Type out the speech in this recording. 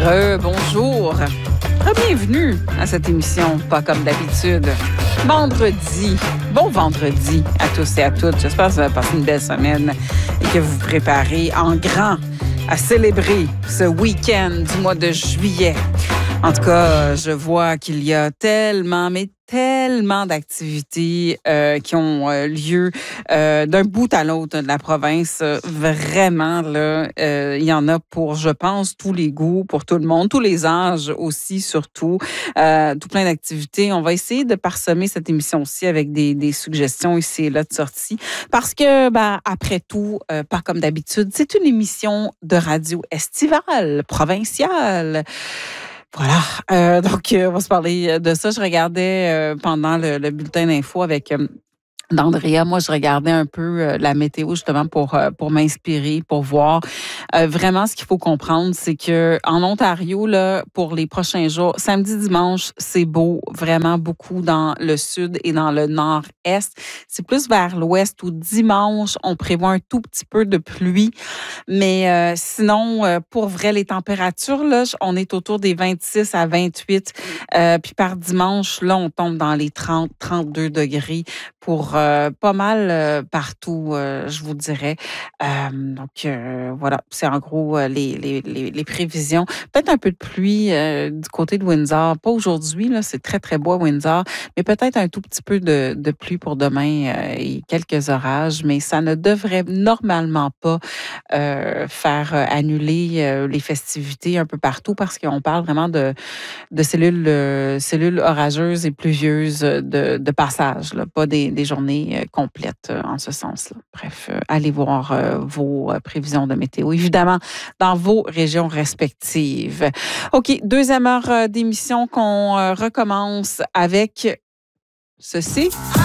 Bonjour. Bienvenue à cette émission, pas comme d'habitude. Vendredi. Bon vendredi à tous et à toutes. J'espère que vous avez passé une belle semaine et que vous vous préparez en grand à célébrer ce week-end du mois de juillet. En tout cas, je vois qu'il y a tellement d'activités qui ont lieu d'un bout à l'autre de la province. Vraiment, là, il y en a pour, je pense, tous les goûts, pour tout le monde, tous les âges aussi, surtout. Tout plein d'activités. On va essayer de parsemer cette émission-ci avec des suggestions ici et là de sortie. Parce que, après tout, pas comme d'habitude, c'est une émission de radio estivale, provinciale. Voilà. Donc, on va se parler de ça. Je regardais pendant le bulletin d'info avec d'Andrea. Moi, je regardais un peu la météo justement pour m'inspirer, pour voir vraiment ce qu'il faut comprendre, c'est que en Ontario, là, pour les prochains jours, samedi, dimanche, c'est beau, vraiment beaucoup dans le sud et dans le nord-est. C'est plus vers l'ouest où dimanche, on prévoit un tout petit peu de pluie. Mais sinon, pour vrai, les températures, là, on est autour des 26 à 28. Puis par dimanche, là, on tombe dans les 30, 32 degrés pour pas mal partout, je vous dirais. Donc, voilà, c'est en gros les prévisions. Peut-être un peu de pluie du côté de Windsor. Pas aujourd'hui, là, c'est très, très beau à Windsor, mais peut-être un tout petit peu de pluie pour demain et quelques orages, mais ça ne devrait normalement pas faire annuler les festivités un peu partout parce qu'on parle vraiment de cellules orageuses et pluvieuses de passage, là, pas des journées complètes en ce sens-là. Bref, allez voir vos prévisions de météo, évidemment, dans vos régions respectives. OK, deuxième heure d'émission qu'on recommence avec ceci.